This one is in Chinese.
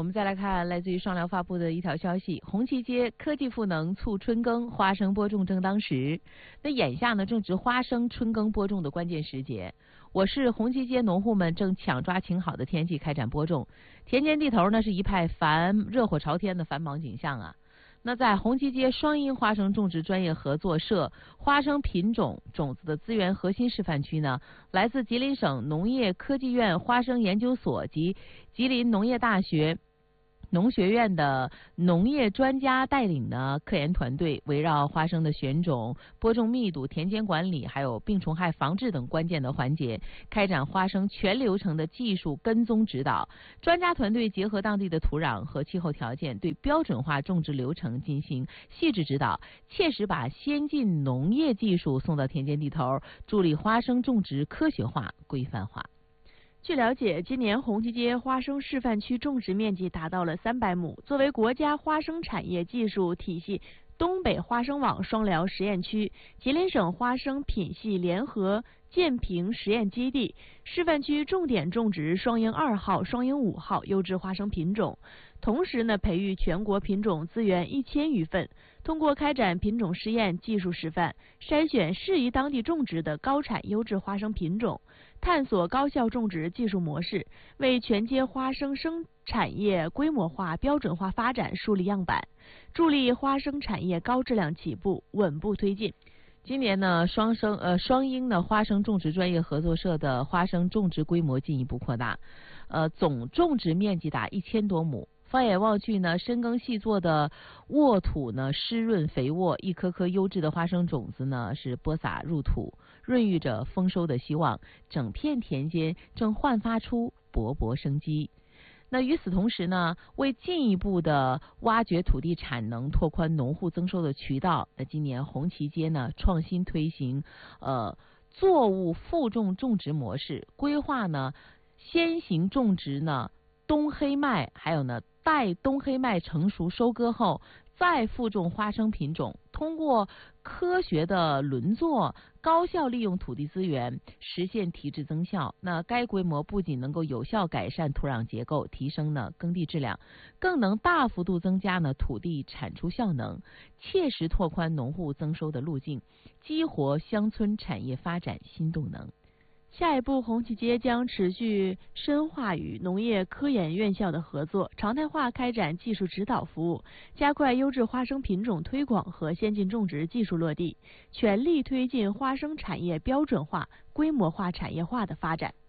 我们再来看来自于双疗发布的一条消息：红旗街科技赋能促春耕，花生播种正当时。那眼下呢，正值花生春耕播种的关键时节。我市红旗街农户们正抢抓晴好的天气开展播种，田间地头呢是一派热火朝天的繁忙景象啊。那在红旗街双阴花生种植专业合作社花生品种种子的资源核心示范区呢，来自吉林省农业科技院花生研究所及吉林农业大学农学院的农业专家带领的科研团队，围绕花生的选种、播种密度、田间管理，还有病虫害防治等关键的环节，开展花生全流程的技术跟踪指导。专家团队结合当地的土壤和气候条件，对标准化种植流程进行细致指导，切实把先进农业技术送到田间地头，助力花生种植科学化、规范化。 据了解，今年红旗街花生示范区种植面积达到了300亩。作为国家花生产业技术体系东北花生网双疗实验区、吉林省花生品系联合建平实验基地，示范区重点种植双英2号、双英5号优质花生品种，同时呢，培育全国品种资源1000余份。通过开展品种试验、技术示范，筛选适宜当地种植的高产优质花生品种，探索高效种植技术模式，为全街花生生产业规模化、标准化发展树立样板，助力花生产业高质量起步、稳步推进。 今年呢，双英的花生种植专业合作社的花生种植规模进一步扩大，总种植面积达1000多亩。放眼望去呢，深耕细作的沃土呢湿润肥沃，一颗颗优质的花生种子呢是播撒入土，润育着丰收的希望。整片田间正焕发出勃勃生机。那与此同时呢，为进一步的挖掘土地产能，拓宽农户增收的渠道，那今年红旗街呢创新推行作物负重种植模式，规划呢先行种植呢冬黑麦，还有呢待冬黑麦成熟收割后再负种花生品种，通过科学的轮作，高效利用土地资源，实现提质增效。那该规模不仅能够有效改善土壤结构，提升呢耕地质量，更能大幅度增加呢土地产出效能，切实拓宽农户增收的路径，激活乡村产业发展新动能。 下一步，红旗街将持续深化与农业科研院校的合作，常态化开展技术指导服务，加快优质花生品种推广和先进种植技术落地，全力推进花生产业标准化、规模化产业化的发展。